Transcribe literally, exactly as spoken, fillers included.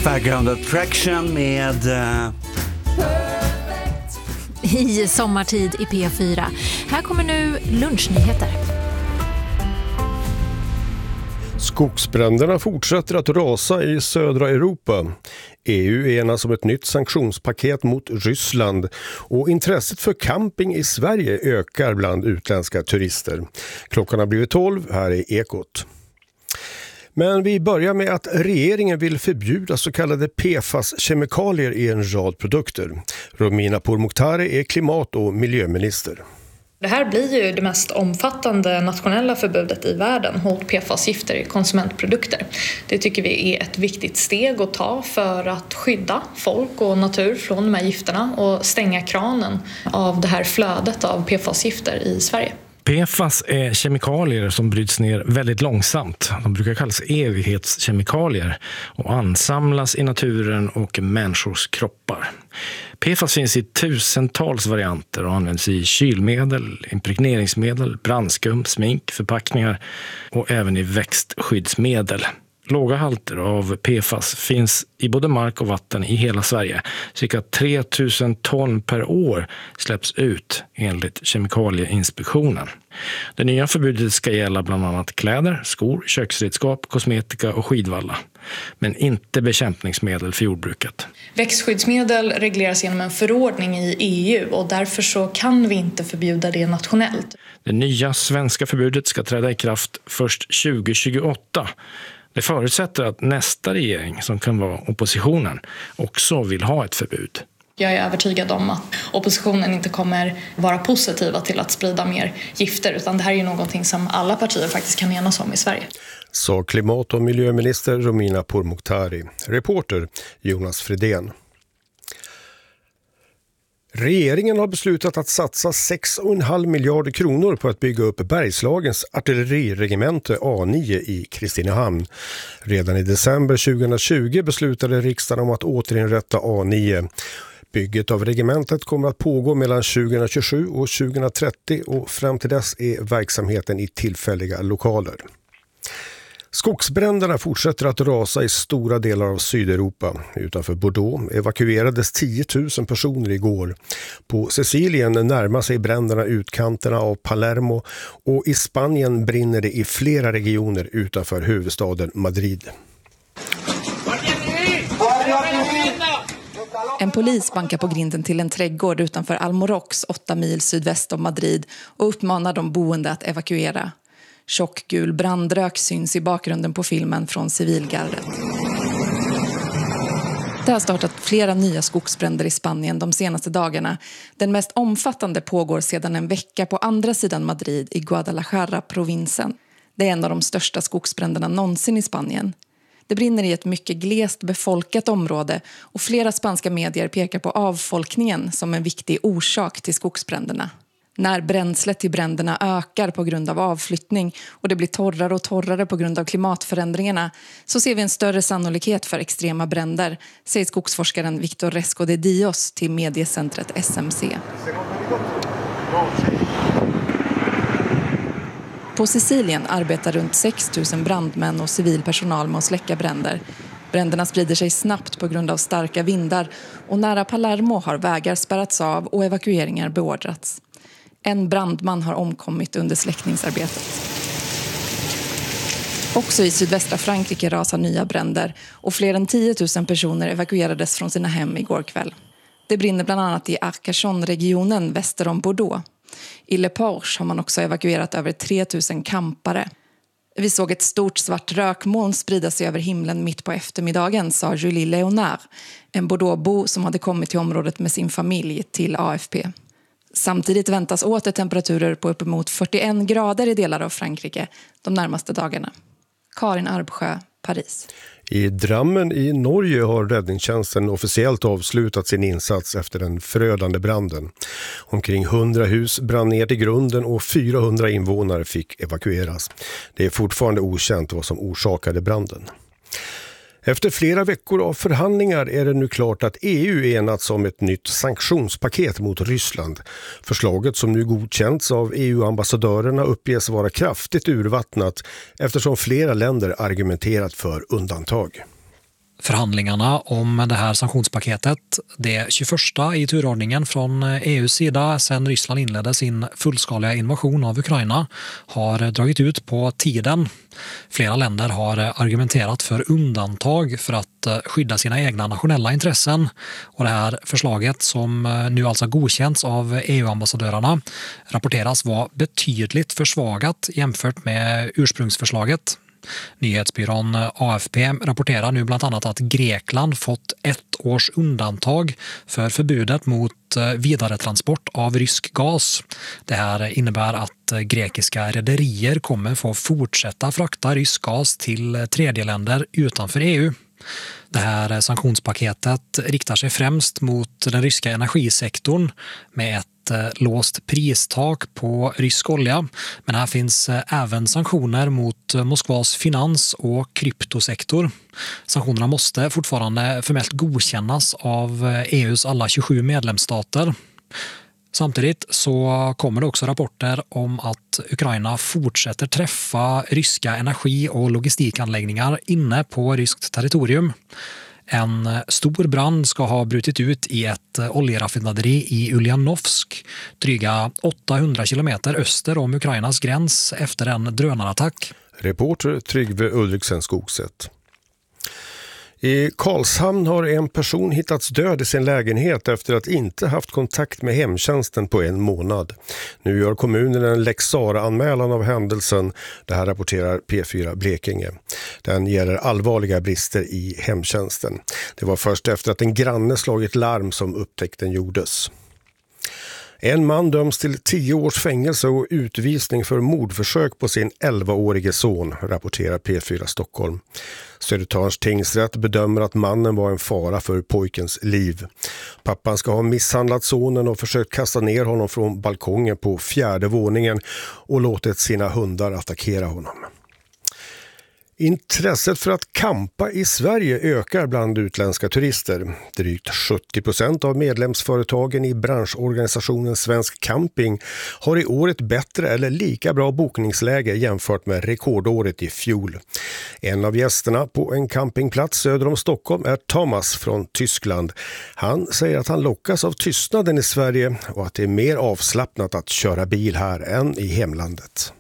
Background Attraction med... Uh... I sommartid i P fyra. Här kommer nu lunchnyheter. Skogsbränderna fortsätter att rasa i södra Europa. E U enas om ett nytt sanktionspaket mot Ryssland och intresset för camping i Sverige ökar bland utländska turister. Klockan har blivit tolv, här är Ekot. Men vi börjar med att regeringen vill förbjuda så kallade P F A S-kemikalier i en rad produkter. Romina Pourmokhtari är klimat- och miljöminister. Det här blir ju det mest omfattande nationella förbudet i världen mot P F A S-gifter i konsumentprodukter. Det tycker vi är ett viktigt steg att ta för att skydda folk och natur från de här gifterna och stänga kranen av det här flödet av P F A S-gifter i Sverige. P F A S är kemikalier som bryts ner väldigt långsamt. De brukar kallas evighetskemikalier och ansamlas i naturen och människors kroppar. P F A S finns i tusentals varianter och används i kylmedel, impregneringsmedel, brandskum, smink, förpackningar och även i växtskyddsmedel. Låga halter av P F A S finns i både mark och vatten i hela Sverige. Cirka tre tusen ton per år släpps ut enligt Kemikalieinspektionen. Det nya förbudet ska gälla bland annat kläder, skor, köksredskap, kosmetika och skidvalla. Men inte bekämpningsmedel för jordbruket. Växtskyddsmedel regleras genom en förordning i E U och därför så kan vi inte förbjuda det nationellt. Det nya svenska förbudet ska träda i kraft först tjugo tjugoåtta. Det förutsätter att nästa regering, som kan vara oppositionen, också vill ha ett förbud. Jag är övertygad om att oppositionen inte kommer vara positiva till att sprida mer gifter, utan det här är ju någonting som alla partier faktiskt kan enas om i Sverige. Så klimat- och miljöminister Romina Pourmokhtari. Reporter Jonas Fredén. Regeringen har beslutat att satsa sex komma fem miljarder kronor på att bygga upp Bergslagens artilleriregemente A nio i Kristinehamn. Redan i december tjugohundratjugo beslutade riksdagen om att återinrätta A nio. Bygget av regementet kommer att pågå mellan tjugohundratjugosju och tjugohundratrettio och fram till dess är verksamheten i tillfälliga lokaler. Skogsbränderna fortsätter att rasa i stora delar av Sydeuropa. Utanför Bordeaux evakuerades tio tusen personer igår. På Sicilien närmar sig bränderna utkanterna av Palermo och i Spanien brinner det i flera regioner utanför huvudstaden Madrid. En polis bankar på grinden till en trädgård utanför Almorox, åtta mil sydväst om Madrid, och uppmanar de boende att evakuera. Tjockgul brandrök syns i bakgrunden på filmen från civilgardet. Det har startat flera nya skogsbränder i Spanien de senaste dagarna. Den mest omfattande pågår sedan en vecka på andra sidan Madrid i Guadalajara-provinsen. Det är en av de största skogsbränderna någonsin i Spanien. Det brinner i ett mycket glest befolkat område och flera spanska medier pekar på avfolkningen som en viktig orsak till skogsbränderna. När bränslet till bränderna ökar på grund av avflyttning och det blir torrare och torrare på grund av klimatförändringarna så ser vi en större sannolikhet för extrema bränder, säger skogsforskaren Victor Resco de Dios till mediecentret S M C. På Sicilien arbetar runt sex tusen brandmän och civilpersonal med att släcka bränder. Bränderna sprider sig snabbt på grund av starka vindar och nära Palermo har vägar spärrats av och evakueringar beordrats. En brandman har omkommit under släckningsarbetet. Också i sydvästra Frankrike rasar nya bränder och fler än tio tusen personer evakuerades från sina hem igår kväll. Det brinner bland annat i Arcachon-regionen väster om Bordeaux. I Le Porche har man också evakuerat över tre tusen campare. Vi såg ett stort svart rökmoln sprida sig över himlen mitt på eftermiddagen, sa Julie Leonard, en Bordeauxbo som hade kommit till området med sin familj, till A F P. Samtidigt väntas åter temperaturer på uppemot fyrtioen grader i delar av Frankrike de närmaste dagarna. Karin Arbsjö, Paris. I Drammen i Norge har räddningstjänsten officiellt avslutat sin insats efter den förödande branden. Omkring hundra hus brann ner till grunden och fyrahundra invånare fick evakueras. Det är fortfarande okänt vad som orsakade branden. Efter flera veckor av förhandlingar är det nu klart att E U enats om ett nytt sanktionspaket mot Ryssland. Förslaget, som nu godkänts av E U-ambassadörerna, uppges vara kraftigt urvattnat eftersom flera länder argumenterat för undantag. Förhandlingarna om det här sanktionspaketet, det tjugoförsta i turordningen från E U:s sida sedan Ryssland inledde sin fullskaliga invasion av Ukraina, har dragit ut på tiden. Flera länder har argumenterat för undantag för att skydda sina egna nationella intressen. Och det här förslaget, som nu alltså godkänts av E U-ambassadörerna, rapporteras vara betydligt försvagat jämfört med ursprungsförslaget. Nyhetsbyrån A F P rapporterar nu bland annat att Grekland fått ett års undantag för förbudet mot vidare transport av rysk gas. Det här innebär att grekiska rederier kommer få fortsätta frakta rysk gas till tredjeländer utanför E U. Det här sanktionspaketet riktar sig främst mot den ryska energisektorn med ett låst pristak på rysk olja. Men här finns även sanktioner mot Moskvas finans- och kryptosektor. Sanktionerna måste fortfarande formellt godkännas av E U:s alla tjugosju medlemsstater. Samtidigt så kommer det också rapporter om att Ukraina fortsätter träffa ryska energi- och logistikanläggningar inne på ryskt territorium. En stor brand ska ha brutit ut i ett oljeraffinaderi i Uljanovsk, dryga åttahundra kilometer öster om Ukrainas gräns, efter en drönarattack. Reporter Tryggve Ulriksen Skogset. I Karlshamn har en person hittats död i sin lägenhet efter att inte haft kontakt med hemtjänsten på en månad. Nu gör kommunen en Lex Sarah-anmälan av händelsen. Det här rapporterar P fyra Blekinge. Den gäller allvarliga brister i hemtjänsten. Det var först efter att en granne slagit larm som upptäckten gjordes. En man döms till tio års fängelse och utvisning för mordförsök på sin elvaårige son, rapporterar P fyra Stockholm. Södertörns tingsrätt bedömer att mannen var en fara för pojkens liv. Pappan ska ha misshandlat sonen och försökt kasta ner honom från balkongen på fjärde våningen och låtit sina hundar attackera honom. Intresset för att campa i Sverige ökar bland utländska turister. Drygt sjuttio procent av medlemsföretagen i branschorganisationen Svensk Camping har i år ett bättre eller lika bra bokningsläge jämfört med rekordåret i fjol. En av gästerna på en campingplats söder om Stockholm är Thomas från Tyskland. Han säger att han lockas av tystnaden i Sverige och att det är mer avslappnat att köra bil här än i hemlandet.